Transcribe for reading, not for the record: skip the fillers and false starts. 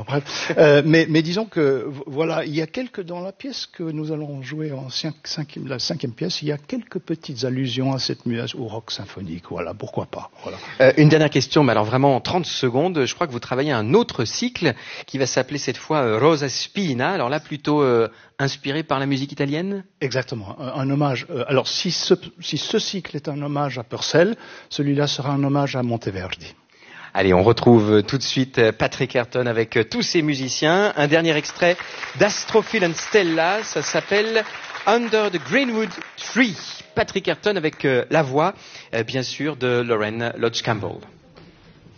bref. Mais disons que, voilà, il y a dans la pièce que nous allons jouer la cinquième pièce, il y a quelques petites allusions à cette musique, au rock symphonique, voilà, pourquoi pas. Voilà. Une dernière question, mais alors vraiment en 30 secondes, je crois que vous travaillez un autre cycle qui va s'appeler cette fois Rosa Spina, alors là plutôt inspiré par la musique italienne? Exactement, un hommage. Alors si ce cycle est un hommage à Purcell, celui-là sera un hommage à Monteverdi. Allez, on retrouve tout de suite Patrick Ayrton avec tous ses musiciens. Un dernier extrait d'Astrophil and Stella, ça s'appelle Under the Greenwood Tree. Patrick Ayrton avec la voix, bien sûr, de Lorraine Lodge Campbell.